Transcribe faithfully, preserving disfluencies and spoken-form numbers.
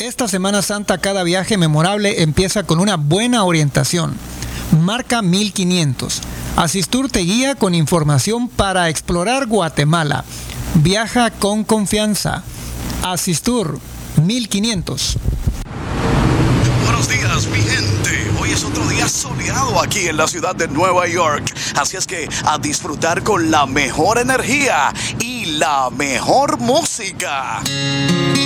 Esta Semana Santa, cada viaje memorable empieza con una buena orientación. Marca mil quinientos. Asistur te guía con información para explorar Guatemala. Viaja con confianza. Asistur mil quinientos. Buenos días, mi gente. Hoy es otro día soleado aquí en la ciudad de Nueva York. Así es que a disfrutar con la mejor energía y la mejor música.